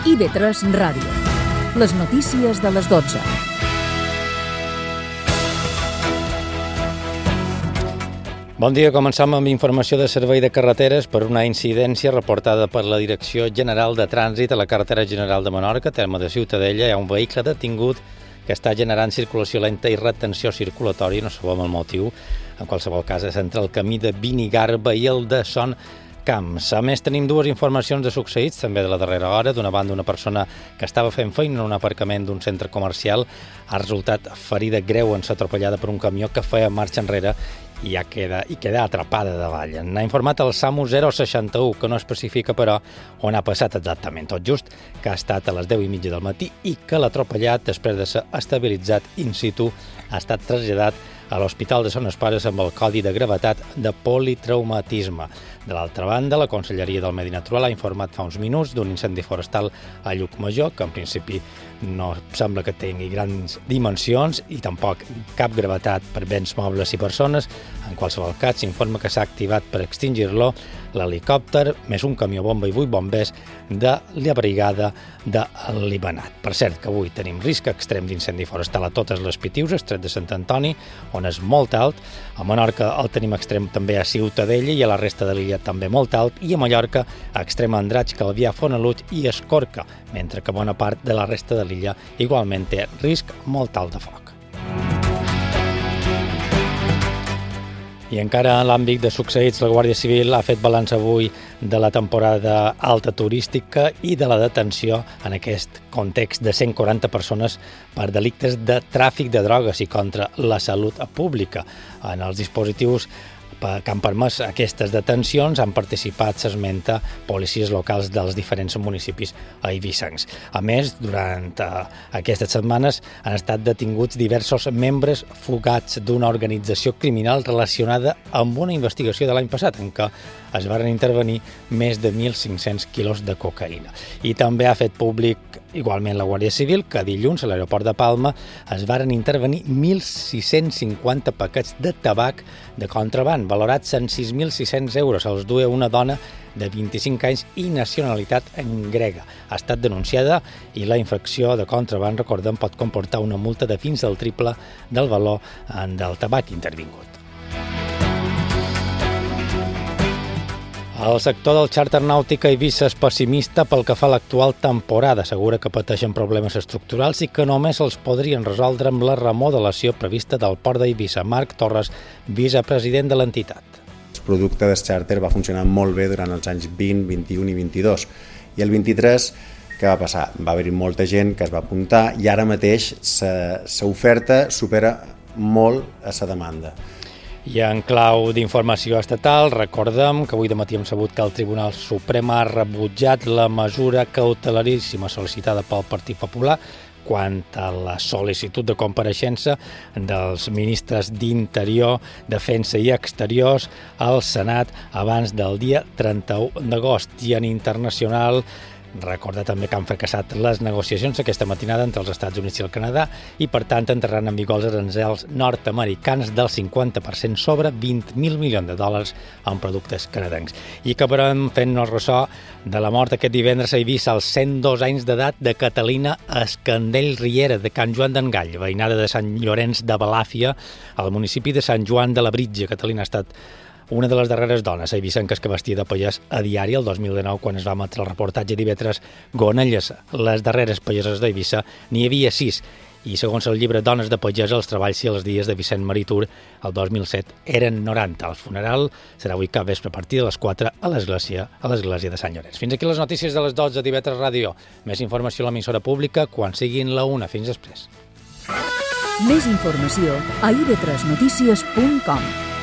IB3 Ràdio. Les notícies de les 12. Bon dia, comencem amb informació de servei de carreteres per una incidència reportada per la Direcció General de Trànsit a la carretera general de Menorca, terme de Ciutadella. Hi ha un vehicle detingut que està generant circulació lenta i retenció circulatòria, no sabem el motiu. En qualsevol cas, és entre el camí de Binigarba i el de Son Camps. A més, tenim dues informacions de succeïts, també de la darrera hora. D'una banda, una persona que estava fent feina en un aparcament d'un centre comercial ha resultat ferida greu en ser atropellada per un camió que feia marxa enrere i queda atrapada davall. N'ha informat el SAMU 061, que no especifica, però, on ha passat exactament. Tot just que ha estat a les 10:30 del matí i que l'atropellat, després de ser estabilitzat in situ, ha estat traslladat a l'Hospital de Son Pares amb el codi de gravetat de politraumatisme. De l'altra banda, la Conselleria del Medi Natural ha informat fa uns minuts d'un incendi forestal a Llucmajor, que en principi no sembla que tingui grans dimensions i tampoc cap gravetat per béns mobles i persones. En qualsevol cas, s'informa que s'ha activat per extingir-lo l'helicòpter, més un camió bomba i 8 bombers de la brigada de l'Ibanat. Per cert, que avui tenim risc extrem d'incendi forestal a totes les Pitiuses, tret de Sant Antoni, on és molt alt. A Menorca el tenim extrem també a Ciutadella i a la resta de l'illa també molt alt, i a Mallorca extrem a Andratx, Calvià, Fonaluig i Escorca, mentre que bona part de la resta de l'illa igualment té risc molt alt de foc. I encara en l'àmbit de succeïts, la Guàrdia Civil ha fet balanç avui de la temporada alta turística i de la detenció en aquest context de 140 persones per delictes de tràfic de drogues i contra la salut pública. En els dispositius que han permès aquestes detencions han participat, s'esmenta, policies locals dels diferents municipis eivissencs. A més, durant aquestes setmanes han estat detinguts diversos membres fugats d'una organització criminal relacionada amb una investigació de l'any passat, en què es van intervenir més de 1.500 quilos de cocaïna. I també ha fet públic, igualment, la Guàrdia Civil, que dilluns a l'aeroport de Palma es varen intervenir 1.650 paquets de tabac de contraban, valorats en 6.600 euros. Els duia una dona de 25 anys i nacionalitat grega. Ha estat denunciada i la infracció de contraban, recordem, pot comportar una multa de fins al triple del valor del tabac intervingut. El sector del xàrter nàutic a Eivissa és pessimista pel que fa a l'actual temporada. Assegura que pateixen problemes estructurals i que només els podrien resoldre amb la remodelació prevista del port d'Eivissa. Marc Torres, vicepresident de l'entitat. El producte del xàrter va funcionar molt bé durant els anys 20, 21 i 22. I el 23, què va passar? Va haver-hi molta gent que es va apuntar i ara mateix l'oferta supera molt a la demanda. I en clau d'informació estatal, recordem que avui dematí hem sabut que el Tribunal Suprem ha rebutjat la mesura cautelaríssima sol·licitada pel Partit Popular quant a la sol·licitud de compareixença dels ministres d'Interior, Defensa i Exteriors al Senat abans del dia 31 d'agost. I en internacional, recordar també que han fracassat les negociacions aquesta matinada entre els Estats Units i el Canadà i, per tant, entraran en vigor els aranzels nord-americans del 50% sobre 20.000 milions de dòlars en productes canadencs. I acabarem fent-nos ressò de la mort aquest divendres a Eivissa als 102 anys d'edat de Catalina Escandell Riera, de Can Joan d'Engall, veïnada de Sant Llorenç de Balàfia, al municipi de Sant Joan de la Britja. Catalina ha estat una de les darreres dones eivissenques que vestia de pagès a diari el 2019, quan es va emetre el reportatge d'IV3 Gonelles. Les darreres pageses d'Eivissa n'hi havia 6, i segons el llibre Dones de Pagès, els treballs i els dies de Vicent Maritur, el 2007 eren 90. El funeral serà avui cap vespre a partir de les 4 a l'església de Sant Llorenç. Fins aquí les notícies de les 12 d'IV3 Ràdio. Més informació a l'emissora pública quan siguin la 1. Fins després. Més informació a ib3notícies.com.